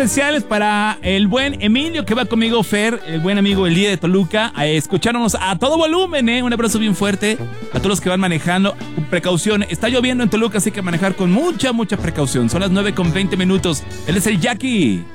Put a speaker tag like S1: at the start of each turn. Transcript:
S1: especiales para el buen Emilio que va conmigo, Fer, el buen amigo el día de Toluca, a escucharnos a todo volumen, Un abrazo bien fuerte a todos los que van manejando. Con precaución, está lloviendo en Toluca, así que manejar con mucha precaución. Son las 9:20. Él es el Jackie.